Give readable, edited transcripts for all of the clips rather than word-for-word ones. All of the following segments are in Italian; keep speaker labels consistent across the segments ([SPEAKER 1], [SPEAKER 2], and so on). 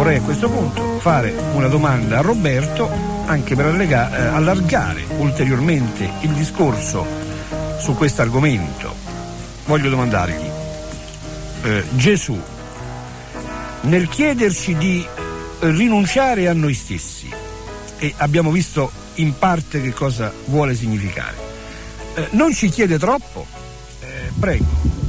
[SPEAKER 1] vorrei a questo punto fare una domanda a Roberto, anche per allargare ulteriormente il discorso su questo argomento. Voglio domandargli, Gesù, nel chiederci di rinunciare a noi stessi, e abbiamo visto in parte che cosa vuole significare, non ci chiede troppo? Prego.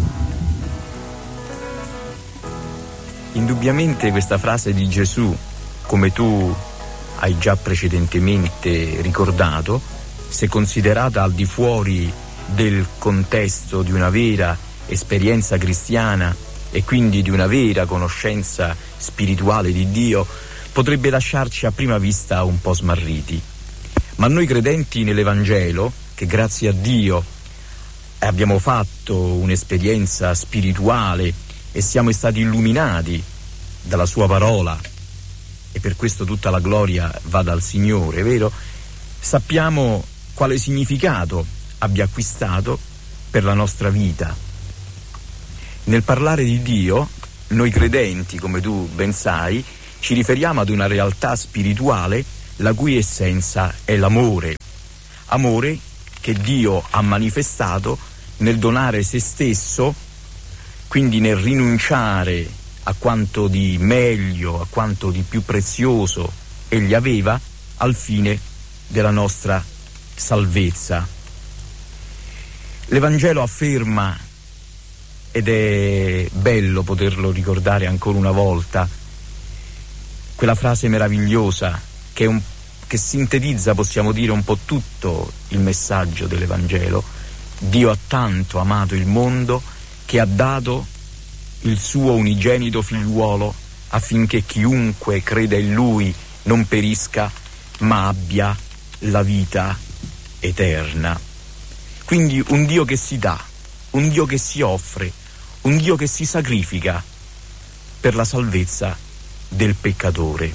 [SPEAKER 2] Indubbiamente questa frase di Gesù, come tu hai già precedentemente ricordato, se considerata al di fuori del contesto di una vera esperienza cristiana e quindi di una vera conoscenza spirituale di Dio, potrebbe lasciarci a prima vista un po' smarriti. Ma noi credenti nell'Evangelo, che grazie a Dio abbiamo fatto un'esperienza spirituale e siamo stati illuminati dalla sua parola, e per questo tutta la gloria va dal Signore, vero? Sappiamo quale significato abbia acquistato per la nostra vita. Nel parlare di Dio, noi credenti, come tu ben sai, ci riferiamo ad una realtà spirituale la cui essenza è l'amore. Amore che Dio ha manifestato nel donare se stesso, quindi nel rinunciare a quanto di meglio, a quanto di più prezioso egli aveva al fine della nostra salvezza. L'Evangelo afferma, ed è bello poterlo ricordare ancora una volta, quella frase meravigliosa che sintetizza, possiamo dire, un po' tutto il messaggio dell'Evangelo: Dio ha tanto amato il mondo che ha dato il suo unigenito figliuolo affinché chiunque creda in lui non perisca ma abbia la vita eterna. Quindi un Dio che si dà, un Dio che si offre, un Dio che si sacrifica per la salvezza del peccatore.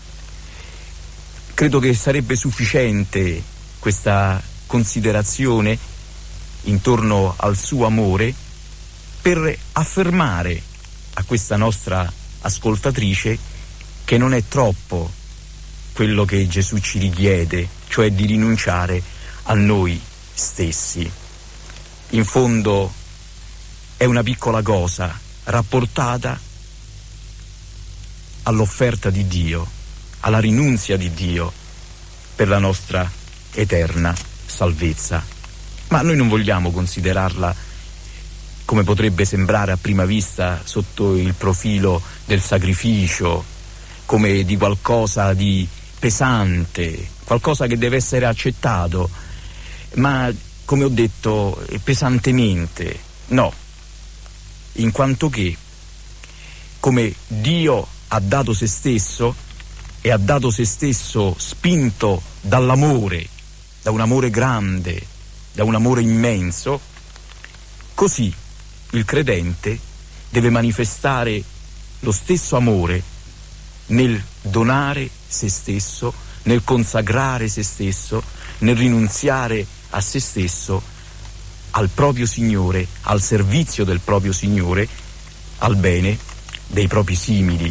[SPEAKER 2] Credo che sarebbe sufficiente questa considerazione intorno al suo amore per affermare a questa nostra ascoltatrice che non è troppo quello che Gesù ci richiede, cioè di rinunciare a noi stessi. In fondo è una piccola cosa rapportata all'offerta di Dio, alla rinunzia di Dio per la nostra eterna salvezza. Ma noi non vogliamo considerarla, come potrebbe sembrare a prima vista, sotto il profilo del sacrificio, come di qualcosa di pesante, qualcosa che deve essere accettato, ma come ho detto, pesantemente. No, in quanto che, come Dio ha dato se stesso, e ha dato se stesso spinto dall'amore, da un amore grande, da un amore immenso, così il credente deve manifestare lo stesso amore nel donare se stesso, nel consacrare se stesso, nel rinunziare a se stesso, al proprio Signore, al servizio del proprio Signore, al bene dei propri simili.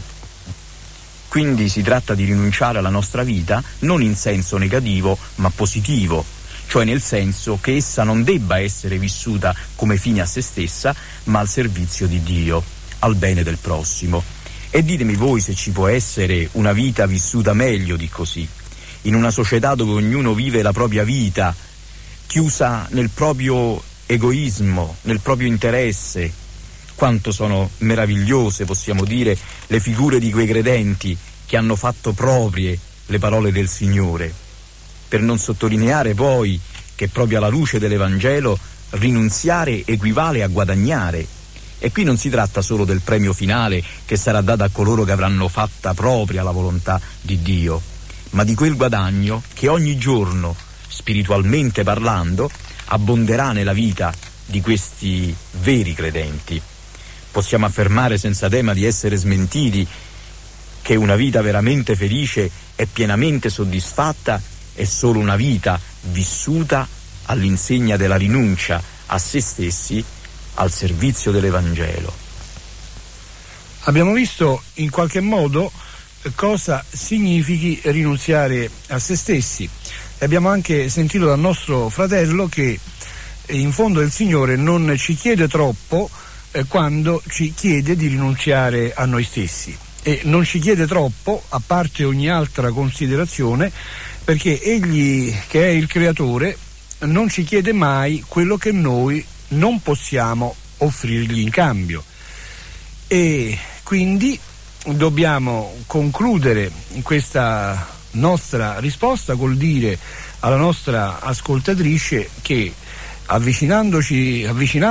[SPEAKER 2] Quindi si tratta di rinunciare alla nostra vita non in senso negativo ma positivo, cioè nel senso che essa non debba essere vissuta come fine a se stessa ma al servizio di Dio, al bene del prossimo. E ditemi voi se ci può essere una vita vissuta meglio di così, in una società dove ognuno vive la propria vita, chiusa nel proprio egoismo, nel proprio interesse. Quanto sono meravigliose, possiamo dire, le figure di quei credenti che hanno fatto proprie le parole del Signore, per non sottolineare poi che proprio alla luce dell'Evangelo rinunziare equivale a guadagnare. E qui non si tratta solo del premio finale che sarà dato a coloro che avranno fatta propria la volontà di Dio, ma di quel guadagno che ogni giorno, spiritualmente parlando, abbonderà nella vita di questi veri credenti. Possiamo affermare senza tema di essere smentiti che una vita veramente felice e pienamente soddisfatta è solo una vita vissuta all'insegna della rinuncia a se stessi al servizio dell'Evangelo.
[SPEAKER 1] Abbiamo visto in qualche modo cosa significhi rinunziare a se stessi. Abbiamo anche sentito dal nostro fratello che in fondo il Signore non ci chiede troppo quando ci chiede di rinunziare a noi stessi, e non ci chiede troppo, a parte ogni altra considerazione, perché Egli, che è il Creatore, non ci chiede mai quello che noi non possiamo offrirgli in cambio. E quindi dobbiamo concludere questa nostra risposta col dire alla nostra ascoltatrice che avvicinandosi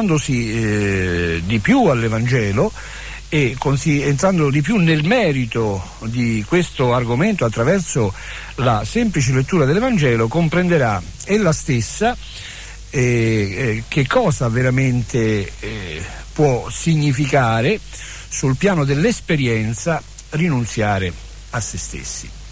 [SPEAKER 1] di più all'Evangelo e entrando di più nel merito di questo argomento attraverso la semplice lettura dell'Evangelo, comprenderà ella stessa che cosa veramente può significare sul piano dell'esperienza rinunziare a se stessi.